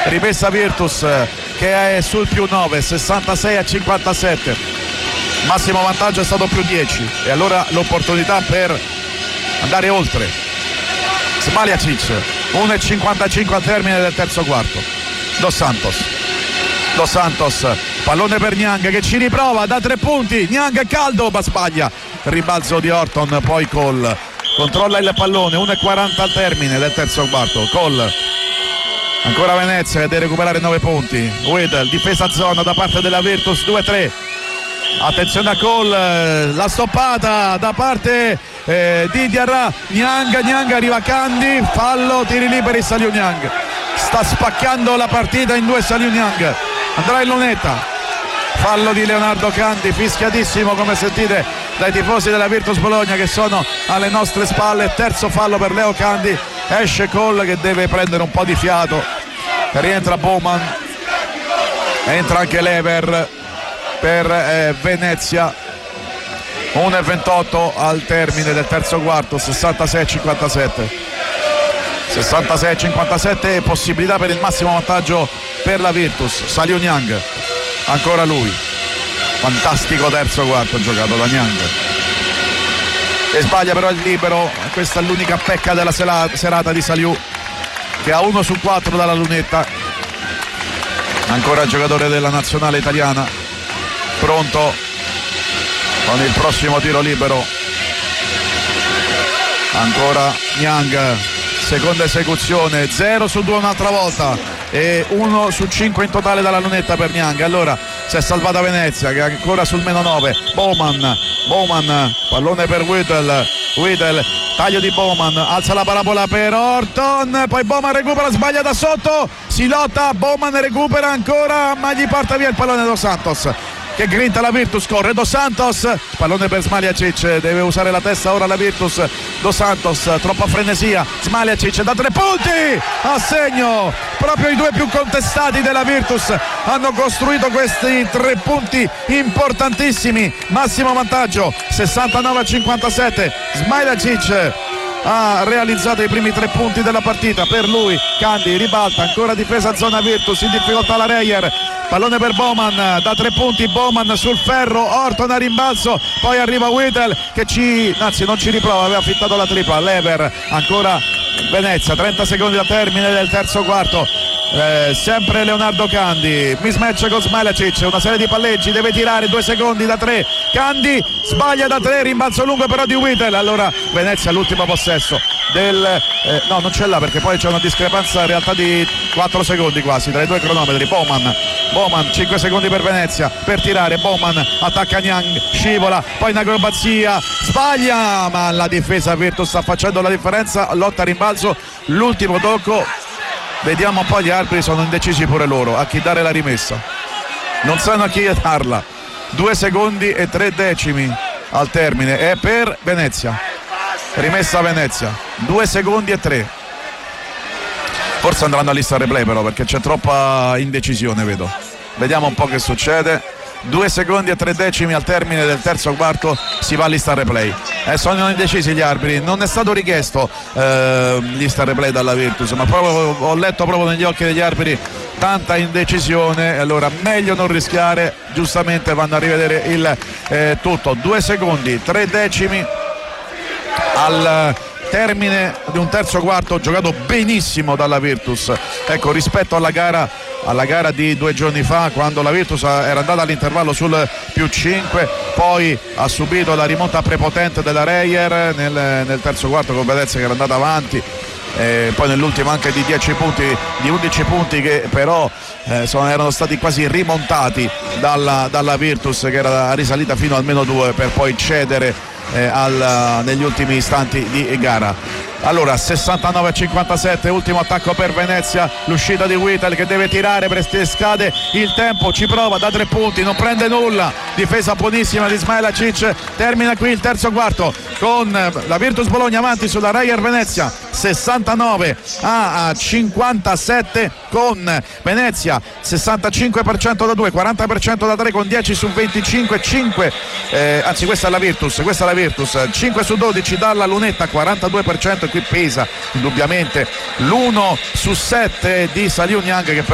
rimessa Virtus che è sul più 9, 66-57, massimo vantaggio è stato più 10 e allora l'opportunità per andare oltre. Smailagic, 1:55 al termine del terzo quarto. Dos Santos, pallone per Niang che ci riprova da 3 punti. Niang è caldo ma sbaglia, rimbalzo di Horton, poi Cole controlla il pallone. 1:40 al termine del terzo quarto. Cole, ancora Venezia che deve recuperare 9 punti. Wedel, difesa zona da parte della Virtus, 2-3. Attenzione a Cole, la stoppata da parte di Diarra. Niang, arriva Kandi, fallo, tiri liberi. Saliu Niang sta spaccando la partita in due. Saliu Niang andrà in lunetta, fallo di Leonardo Kandi, fischiatissimo come sentite dai tifosi della Virtus Bologna che sono alle nostre spalle. Terzo fallo per Leo Kandi. Esce Cole che deve prendere un po' di fiato, rientra Bowman, entra anche Lever per Venezia. 1:28 al termine del terzo quarto, 66-57, possibilità per il massimo vantaggio per la Virtus. Saliu Niang, ancora lui, fantastico terzo quarto giocato da Niang e sbaglia però il libero. Questa è l'unica pecca della serata di Saliu, che ha 1 su 4 dalla lunetta. Ancora il giocatore della nazionale italiana pronto con il prossimo tiro libero. Ancora Niang, seconda esecuzione, 0 su 2 un'altra volta e 1 su 5 in totale dalla lunetta per Niang. Allora si è salvata Venezia che è ancora sul meno 9. Bowman, pallone per Wedel, taglio di Bowman, alza la parabola per Horton, poi Bowman recupera, sbaglia da sotto, si lotta, Bowman recupera ancora ma gli porta via il pallone Dos Santos che grinta la Virtus. Corre Dos Santos, pallone per Smailagic, deve usare la testa ora la Virtus. Dos Santos, troppa frenesia. Smailagic da 3 punti a segno. Proprio i due più contestati della Virtus hanno costruito questi 3 punti importantissimi. Massimo vantaggio 69-57. Smailagic ha realizzato i primi 3 punti della partita per lui. Kandi ribalta, ancora difesa zona Virtus, in difficoltà la Reyer, pallone per Bowman da 3 punti. Bowman sul ferro, Horton a rimbalzo, poi arriva Wedel che non ci riprova, aveva fittato la tripla. Lever, ancora Venezia, 30 secondi al termine del terzo quarto. Sempre Leonardo Kandi, mismatch con Smailagic, una serie di palleggi, deve tirare, 2 secondi da 3. Kandi sbaglia da 3, rimbalzo lungo però di Wedel. Allora Venezia all'ultimo possesso no, non c'è là perché poi c'è una discrepanza in realtà di 4 secondi quasi tra i due cronometri. Bowman 5 secondi per Venezia per tirare. Bowman attacca Niang, scivola, poi in acrobazia, sbaglia, ma la difesa Virtus sta facendo la differenza. Lotta a rimbalzo, l'ultimo tocco. Vediamo un po', gli arbitri sono indecisi pure loro a chi dare la rimessa, non sanno a chi darla. 2 secondi e 3 decimi al termine è per Venezia, rimessa a Venezia, 2 secondi e 3. Forse andranno a lista replay però perché c'è troppa indecisione, vediamo un po' che succede. 2 secondi e 3 decimi al termine del terzo quarto, si va a lista replay. Sono indecisi gli arbitri, non è stato richiesto lista replay dalla Virtus, ma proprio ho letto proprio negli occhi degli arbitri tanta indecisione, allora meglio non rischiare, giustamente vanno a rivedere il tutto. 2 secondi 3 decimi al termine di un terzo quarto giocato benissimo dalla Virtus, ecco, rispetto alla gara di 2 giorni fa, quando la Virtus era andata all'intervallo sul più 5, poi ha subito la rimonta prepotente della Reyer nel terzo quarto con Venezia che era andata avanti, poi nell'ultimo anche di 10 punti, di 11 punti che però erano stati quasi rimontati dalla Virtus che era risalita fino al meno 2 per poi cedere negli ultimi istanti di gara. Allora 69-57, ultimo attacco per Venezia, l'uscita di Whittle che deve tirare, scade il tempo, ci prova da 3 punti, non prende nulla, difesa buonissima di Smailagic. Termina qui il terzo quarto con la Virtus Bologna avanti sulla Reyer Venezia 69-57, con Venezia 65% da 2, 40% da 3 con 10 su 25, 5 anzi questa è la Virtus, 5 su 12 dalla lunetta, 42%, e qui pesa indubbiamente l'1 su 7 di Saliu Niang che